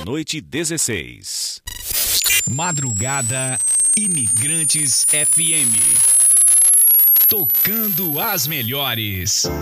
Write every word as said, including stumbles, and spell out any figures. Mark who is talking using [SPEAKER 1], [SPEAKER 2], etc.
[SPEAKER 1] meia-noite e dezesseis.
[SPEAKER 2] Madrugada Imigrantes F M. Tocando as melhores.